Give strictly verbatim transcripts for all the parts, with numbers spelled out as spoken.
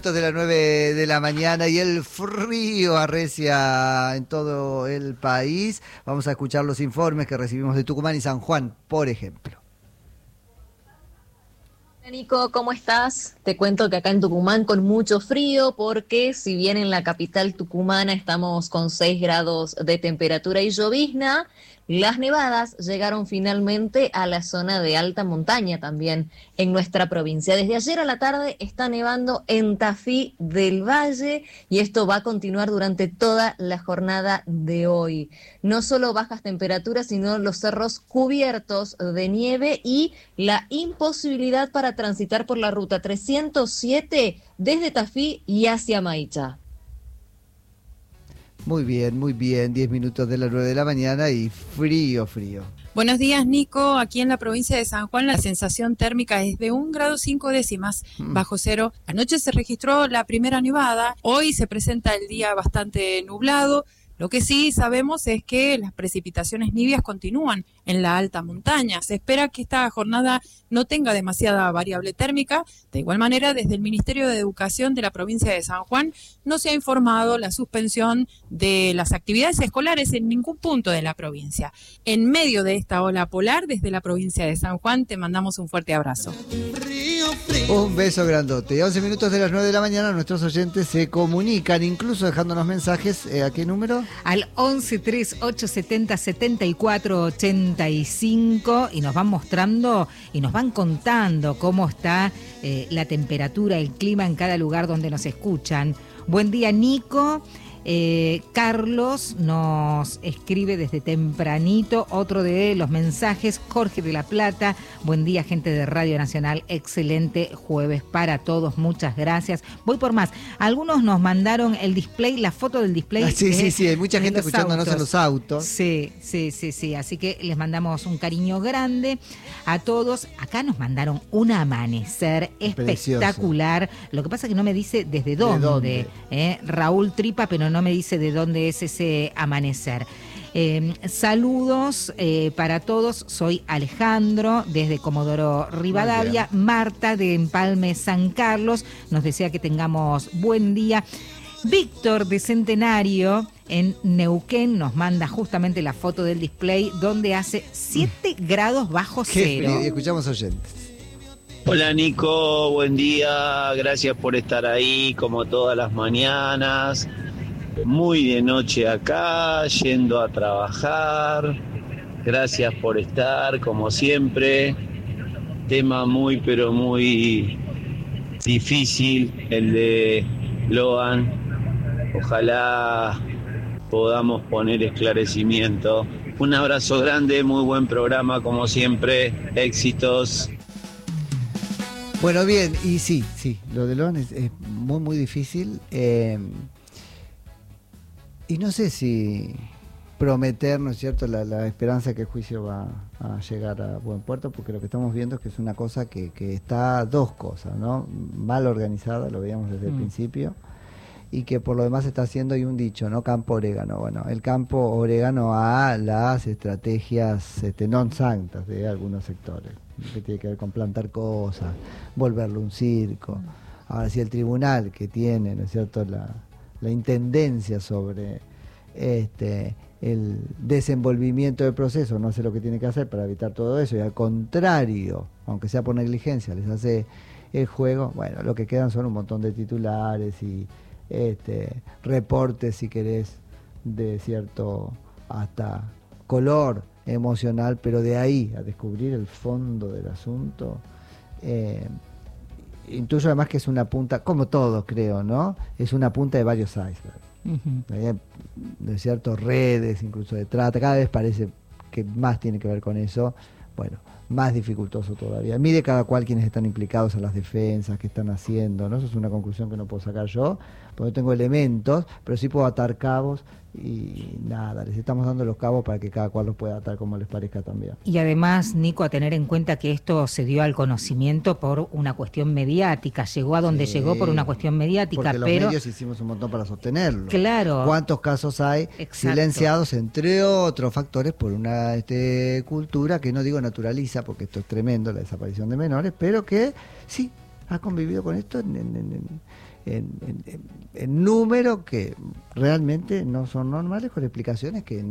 De las nueve de la mañana y el frío arrecia en todo el país. Vamos a escuchar los informes que recibimos de Tucumán y San Juan, por ejemplo. Nico, ¿cómo estás? Te cuento que acá en Tucumán con mucho frío, porque si bien en la capital tucumana estamos con seis grados de temperatura y llovizna, las nevadas llegaron finalmente a la zona de alta montaña también en nuestra provincia. Desde ayer a la tarde está nevando en Tafí del Valle y esto va a continuar durante toda la jornada de hoy. No solo bajas temperaturas, sino los cerros cubiertos de nieve y la imposibilidad para transitar por la ruta trescientos siete desde Tafí y hacia Maicha. Muy bien, muy bien, diez minutos de las nueve de la mañana y frío, frío. Buenos días, Nico. Aquí en la provincia de San Juan la sensación térmica es de un grado cinco décimas mm. bajo cero. Anoche se registró la primera nevada, hoy se presenta el día bastante nublado. Lo que sí sabemos es que las precipitaciones nivias continúan en la alta montaña. Se espera que esta jornada no tenga demasiada variable térmica. De igual manera, desde el Ministerio de Educación de la provincia de San Juan no se ha informado la suspensión de las actividades escolares en ningún punto de la provincia. En medio de esta ola polar, desde la provincia de San Juan, te mandamos un fuerte abrazo. Un beso grandote. once minutos de las nueve de la mañana, nuestros oyentes se comunican, incluso dejándonos mensajes. Eh, ¿A qué número? Al once treinta y ocho setenta setenta y cuatro ochenta y cinco, y nos van mostrando y nos van contando cómo está eh, la temperatura, el clima en cada lugar donde nos escuchan. Buen día, Nico. Eh, Carlos nos escribe desde tempranito, otro de los mensajes. Jorge de La Plata, buen día, gente de Radio Nacional, excelente jueves para todos, muchas gracias. Voy por más. Algunos nos mandaron el display, la foto del display. Ah, sí, de, sí, sí, hay mucha gente escuchándonos autos. En los autos. Sí, sí, sí, sí, así que les mandamos un cariño grande a todos. Acá nos mandaron un amanecer espectacular. Precioso. Lo que pasa es que no me dice desde dónde, ¿De dónde? Eh, Raúl Tripa, pero no me dice de dónde es ese amanecer. Eh, saludos eh, para todos, soy Alejandro desde Comodoro Rivadavia. Marta de Empalme San Carlos nos desea que tengamos buen día. Víctor de Centenario en Neuquén nos manda justamente la foto del display donde hace siete grados bajo cero. Escuchamos oyentes. Hola Nico, buen día, gracias por estar ahí como todas las mañanas. Muy de noche acá, yendo a trabajar. Gracias por estar, como siempre. Tema muy, pero muy difícil, el de Logan. Ojalá podamos poner esclarecimiento. Un abrazo grande, muy buen programa, como siempre. Éxitos. Bueno, bien, y sí, sí, lo de Logan es, es muy, muy difícil. Eh, Y no sé si prometer, ¿no es cierto?, la, la esperanza que el juicio va a llegar a buen puerto, porque lo que estamos viendo es que es una cosa que, que está, dos cosas, ¿no? Mal organizada, lo veíamos desde mm. el principio, y que por lo demás está haciendo, hay un dicho, ¿no? Campo orégano. Bueno, el campo orégano a las estrategias este, non sanctas de algunos sectores, que tiene que ver con plantar cosas, volverlo un circo. Ahora, si el tribunal que tiene, ¿no es cierto?, la... la intendencia sobre este el desenvolvimiento del proceso, no hace lo que tiene que hacer para evitar todo eso, y al contrario, aunque sea por negligencia, les hace el juego, bueno, lo que quedan son un montón de titulares y este reportes, si querés, de cierto hasta color emocional, pero de ahí a descubrir el fondo del asunto, eh, intuyo además que es una punta, como todo creo, ¿no? Es una punta de varios icebergs. Uh-huh. De ciertas redes, incluso de trata, cada vez parece que más tiene que ver con eso. Bueno, más dificultoso todavía. Mire cada cual quienes están implicados en las defensas, qué están haciendo, ¿no? Eso es una conclusión que no puedo sacar yo, porque no tengo elementos, pero sí puedo atar cabos y nada, les estamos dando los cabos para que cada cual los pueda atar como les parezca también. Y además, Nico, a tener en cuenta que esto se dio al conocimiento por una cuestión mediática, llegó a donde sí, llegó por una cuestión mediática, porque pero... los medios hicimos un montón para sostenerlo. Claro. ¿Cuántos casos hay Exacto. silenciados, entre otros factores, por una este, cultura que no digo naturaliza, porque esto es tremendo, la desaparición de menores, pero que sí, ha convivido con esto en... en, en en, en, en número que realmente no son normales, con explicaciones que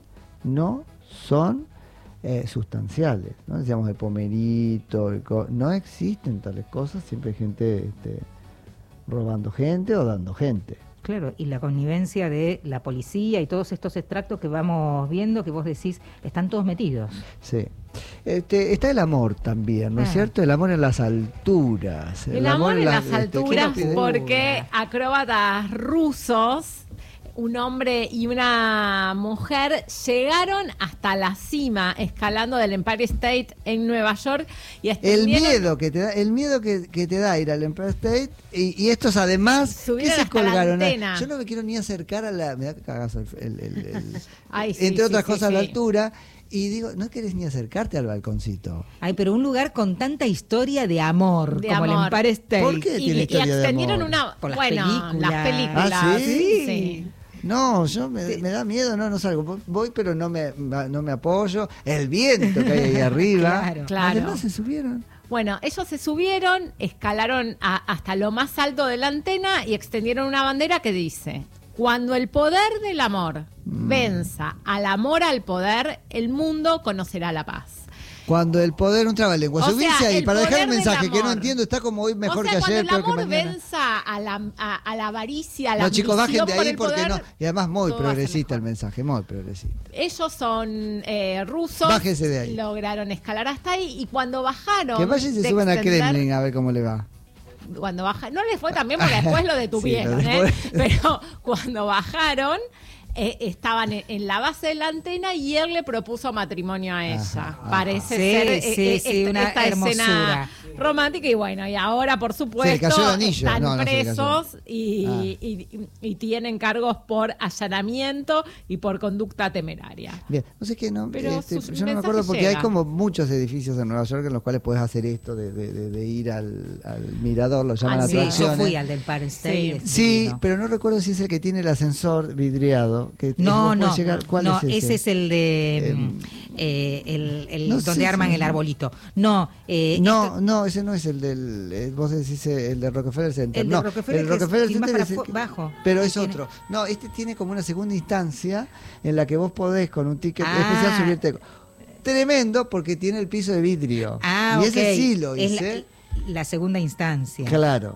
no son eh, sustanciales, ¿no? Decíamos el pomerito, el co- no existen tales cosas, siempre hay gente este, robando gente o dando gente. Claro, y la connivencia de la policía y todos estos extractos que vamos viendo, que vos decís, están todos metidos. Sí. Este, está el amor también, ¿no es ah. cierto? El amor en las alturas. El, el amor, amor en las, las este, alturas, porque acróbatas rusos, un hombre y una mujer, llegaron hasta la cima escalando del Empire State en Nueva York y el miedo que te da, el miedo que, que te da ir al Empire State y, y estos además que se colgaron. A, yo no me quiero ni acercar a la, me da cagazo el, el, el, el Ay, sí, entre sí, otras sí, cosas sí. la altura. Y digo, no querés ni acercarte al balconcito. Ay, pero un lugar con tanta historia de amor, de como amor. el Empire State. ¿Por qué y, tiene y historia extendieron de amor? una, Por las bueno, películas. las películas. ¿Ah, sí? sí. No, yo me, me da miedo, no, no salgo. Voy, pero no me, no me apoyo. El viento que hay ahí arriba. Claro, claro. Además se subieron. Bueno, ellos se subieron, escalaron a, hasta lo más alto de la antena y extendieron una bandera que dice: cuando el poder del amor mm. venza al amor al poder, el mundo conocerá la paz. Cuando el poder, un trabalengua. Subirse ahí para dejar un mensaje que no entiendo, está como hoy mejor o sea, que ayer, peor que mañana. Cuando el amor venza a la, a, a la avaricia, a la no, chicos, bajen de por ahí el porque poder, no. Y además muy progresista el mejor. mensaje, muy progresista. Ellos son eh, rusos. Bájense de ahí. Lograron escalar hasta ahí y cuando bajaron. Que vayan y se suban al Kremlin a ver cómo le va. Cuando bajaron, no les fue tan bien porque después lo detuvieron, sí, lo ¿eh? Pero cuando bajaron, eh, estaban en, en la base de la antena y él le propuso matrimonio a ella. Ajá, ajá. Parece Sí, ser sí, eh, sí, esta, una esta escena romántica y bueno, y ahora por supuesto están no, no presos y, ah. y, y, y tienen cargos por allanamiento y por conducta temeraria. Bien, no sé qué, no, Pero este, su yo no me mensaje acuerdo porque llega. hay como muchos edificios en Nueva York en los cuales puedes hacer esto de, de, de, de ir al, al mirador, lo llaman Ah, Sí, atracciones. yo fui al del Empire State. Sí. Sí, no. pero no recuerdo si es el que tiene el ascensor vidriado. Que No, no, llegar. ¿Cuál no, es ese? ese es el de Eh, eh, el, el no donde sé arman si- el arbolito. No, eh, no, esto- no, ese no es el del. eh, vos decís eh, el de Rockefeller Center. El de no, Rockefeller el que es- Rockefeller y más Center para es el fu- que- bajo. Pero es Tiene- otro. No, este tiene como una segunda instancia en la que vos podés con un ticket Ah. especial subirte. Tremendo porque tiene el piso de vidrio. Ah, y ok. ese sí lo Es hice. la, la segunda instancia. Claro.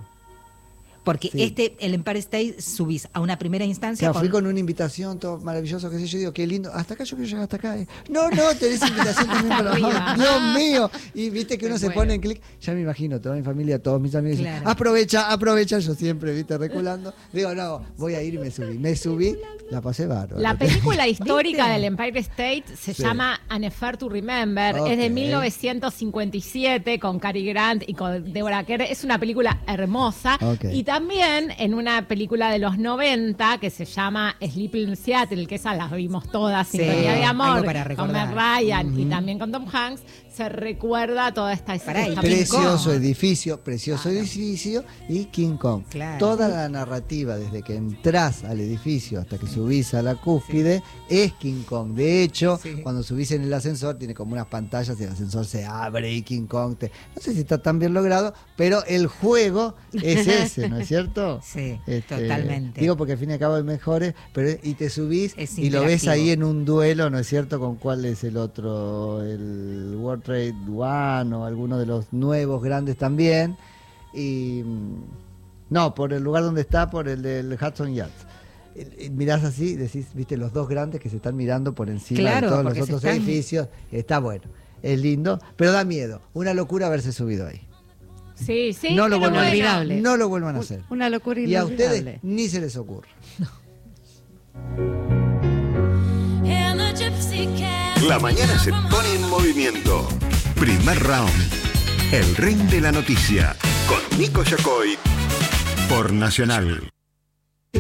Porque Sí. este, el Empire State, subís a una primera O instancia. sea, fui con una invitación, todo maravilloso, qué sé yo, digo, qué lindo, hasta acá yo quiero llegar hasta acá. eh. No, no, tenés invitación también para arriba. Dios mío. Y viste que uno Me se muero. pone en clic, ya me imagino, toda mi familia, todos mis amigos, dicen, Claro. aprovecha, aprovecha, yo siempre, viste, reculando. Digo, no, voy a ir y me subí. Me subí, la pasé bárbaro. La película histórica ¿Viste? del Empire State se Sí. llama An Affair to Remember. Ok. Es de mil novecientos cincuenta y siete con Cary Grant y con Deborah Kerr. Es una película hermosa. Ok. Y también en una película de los noventa que se llama Sleeping in Seattle, que esas las vimos todas, Sí, Sintonía de algo Amor, para con recordar. Meg Ryan y también con Tom Hanks. Se recuerda toda esta Pará, y esta King Precioso Kong. edificio, precioso edificio y King Kong. Claro. Toda la narrativa desde que entras al edificio hasta que subís a la cúspide es King Kong. De hecho, Sí. cuando subís en el ascensor tiene como unas pantallas y el ascensor se abre y King Kong te... No sé si está tan bien logrado, pero el juego es ese, ¿no es cierto? Sí, Este, totalmente. Digo porque al fin y al cabo hay mejores, pero y te subís Es y lo ves interactivo. ahí en un duelo, ¿no es cierto? Con cuál es el otro, el World Trade One o alguno de los nuevos grandes también. Y mm, no, por el lugar donde está, por el del Hudson Yards. Y- y mirás así, decís, viste, los dos grandes que se están mirando por encima Claro, de todos los porque se otros están- edificios. Está bueno, es lindo, pero da miedo. Una locura haberse subido ahí. Sí, sí. no, lo pero vuelvan, bueno. no lo vuelvan a hacer. Una locura Y a inolvidable. ustedes ni se les ocurre. La mañana se pone en movimiento. Primer round. El ring de la noticia. Con Nico Yacoy. Por Nacional.